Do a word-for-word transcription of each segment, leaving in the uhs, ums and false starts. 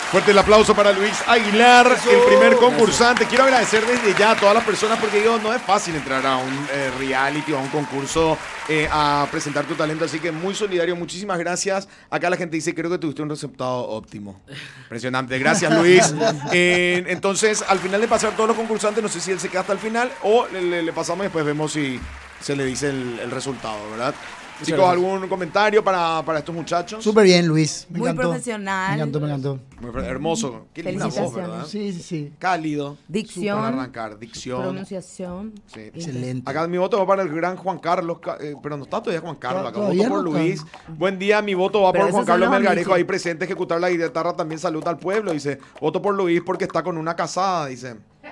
Fuerte el aplauso para Luis Aguilar, Eso. el primer concursante. Quiero agradecer desde ya a todas las personas porque digo, no es fácil entrar a un eh, reality o a un concurso eh, a presentar tu talento, así que muy solidario, muchísimas gracias. Acá la gente dice, creo que tuviste un resultado óptimo. Impresionante, gracias Luis. Eh, entonces, al final de pasar todos los concursantes, no sé si él se queda hasta el final o le, le- le pasamos y después vemos si se le dice el, el resultado, ¿verdad? Chicos, gracias. ¿algún comentario para, para estos muchachos? Súper bien, Luis. Me Muy encantó. profesional. Me encantó, me encantó. Muy fre- hermoso. Qué linda voz, Felicitaciones. ¿verdad? Sí, sí, sí. Cálido. Dicción. Para arrancar, dicción. Pronunciación. Sí. Excelente. Acá mi voto va para el gran Juan Carlos, Ca- eh, pero no está todavía Juan Carlos acá. Voto Todavía por no está. Luis. Buen día, mi voto va Pero por esos Juan son Carlos los Melgarejo, amichis. ahí presente, ejecutar la guitarra, también saluda al pueblo. Dice, voto por Luis porque está con una casada, dice.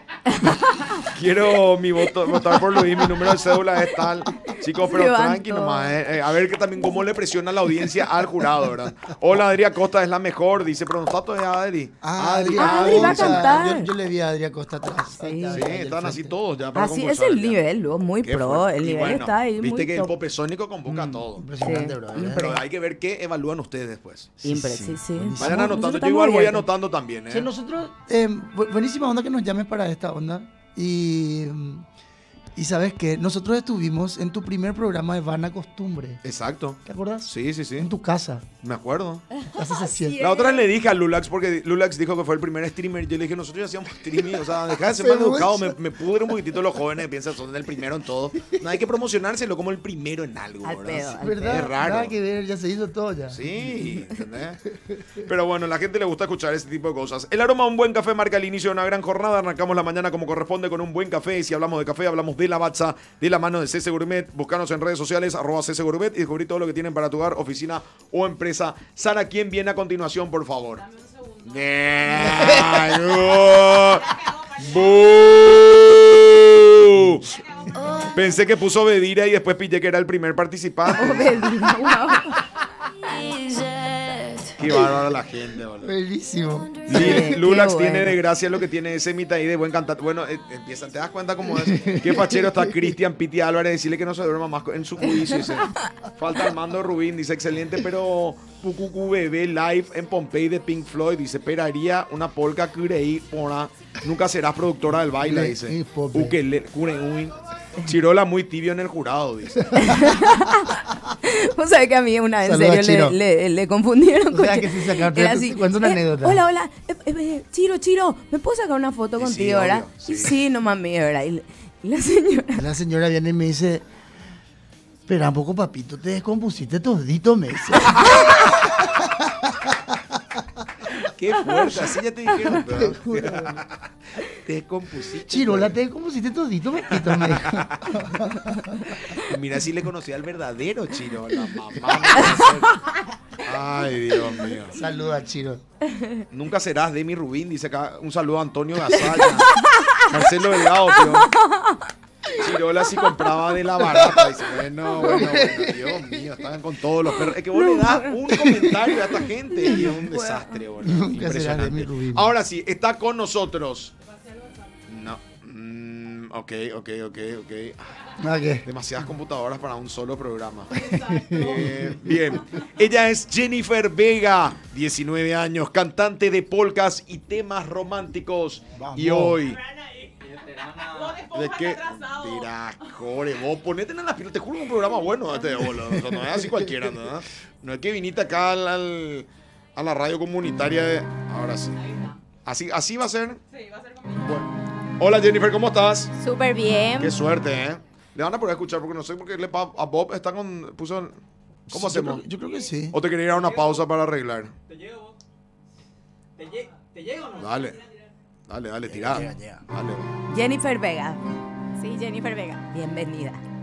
Quiero mi voto, votar por Luis, mi número de cédula es tal. Chicos, pero Se van tranqui todos. nomás. eh, eh, a ver que también cómo le presiona la audiencia al jurado, ¿verdad? Hola, Adri Acosta es la mejor, dice, pero no está todavía Adri. Ah, Adri, Ah, Adri va a Acosta. cantar. Yo, yo le vi a Adri Acosta atrás. Sí. Ahí está, Sí, ahí al están así frente. todos ya para Así es concursar el ya. nivel, Lugo, muy Qué pro. fuerte. El Y nivel bueno, está ahí viste muy que top. el popesónico convoca todo. Impresionante, Sí. bro. Pero hay que ver qué evalúan ustedes después. Impre, sí, sí. Vayan Estamos- anotando, nosotros yo estamos igual voy abiertos. anotando también, ¿eh? Sí, nosotros, eh, bu- buenísima onda que nos llames para esta onda. Y, mm, y sabes qué, nosotros estuvimos en tu primer programa de Vana Costumbre. Exacto. ¿Te acuerdas? Sí, sí, sí. En tu casa. Me acuerdo. Tu casa se siente. La otra vez le dije a Lulax, porque Lulax dijo que fue el primer streamer. Yo le dije, nosotros ya hacíamos streaming. O sea, deja de ser Hace mal educado. Me, mucho. me pudre un poquitito los jóvenes. Piensan, son el primero en todo. No hay que promocionárselo como el primero en algo, Al ¿verdad? pedo, Sí, al ¿Verdad? Es raro. Nada que ver, ya se hizo todo ya. Sí, ¿entendés? Pero bueno, a la gente le gusta escuchar ese tipo de cosas. El aroma de un buen café marca el inicio de una gran jornada. Arrancamos la mañana como corresponde con un buen café. Y si hablamos de café, hablamos de Lavazza, de la mano de C C Gourmet. Búscanos en redes sociales, arroba C C Gourmet, y descubrí todo lo que tienen para tu hogar, oficina o empresa. Sara, ¿quién viene a continuación, por favor? Dame un segundo. Ay, oh. ¡Bú! Pensé que puso Bedira y después pillé que era el primer participante. Qué bárbara la gente, boludo. Buenísimo. Sí, qué Lulax bueno. tiene de gracia lo que tiene ese mitad ahí de buen cantante. Bueno, eh, empieza, ¿te das cuenta cómo es? Qué fachero está Cristian Piti Álvarez, decirle que no se duerma más en su juicio. Dice. Falta Armando Rubín, dice, excelente, pero Pucucu Bebé live en Pompey de Pink Floyd, dice, esperaría una polka creí, pora, nunca serás productora del baile, Le- dice. y pope. Ukele- cureuin. Chirola muy tibio en el jurado, dice. Vos sabés que a mí una vez en Saluda, serio Chiro. le, le, le confundieron. O sea, con- que sí sacaron- Era te- así, te cuento una eh, anécdota. Hola, hola. eh, eh, eh, Chiro, Chiro, ¿me puedo sacar una foto Y sí, contigo, verdad? obvio, Y sí. sí, no mami, ¿verdad? Y, y la señora. La señora viene y me dice, espera un poco, papito, te descompusiste todito, me dice. Qué fuerte, así ya te dijeron. Te pero- juro. Te descompusiste. Chirola, te descompusiste todito, papito, me dijo. Mira si le conocía al verdadero Chiro, la mamá. no puede ser. Ay, Dios mío. Saluda, Chiro. Nunca serás Demi Rubín, dice acá. Un saludo a Antonio Gasalla. Marcelo Delgado, tío. Chirola si compraba de la barata. Dice, bueno, bueno, bueno, Dios mío, estaban con todos los perros. Es que vos le das un comentario a esta gente y es un desastre, boludo. Nunca será Demi Impresionante. Rubín. Ahora sí, está con nosotros. No. Mm, ok, ok, ok, ok. ¿Ah, qué? Demasiadas computadoras para un solo programa. Eh, bien. Ella es Jennifer Vega, diecinueve años, cantante de polcas y temas románticos. Vamos. Y hoy. ¿De qué? Dirá, core, vos ponete en la piel. Te juro que un programa bueno este, boludo. O sea, no es así cualquiera, ¿no? No es que viniste acá al, al- a la radio comunitaria de. Ahora sí. ¿Así, así va a ser? Sí, va a ser conmigo. Bueno. Hola Jennifer, ¿cómo estás? Súper bien. Qué suerte, ¿eh? Le van a poder escuchar porque no sé por qué le pa- a Bob está con. Puso. ¿Cómo Sí, yo hacemos? creo- Yo creo que sí. ¿O te quería ir a una pausa para arreglar? ¿Te llega vos? ¿Te, lle- ¿Te llega o no? Dale. Dale, dale, tirá. Llega, llega. Dale. Jennifer Vega. Sí, Jennifer Vega. Bienvenida.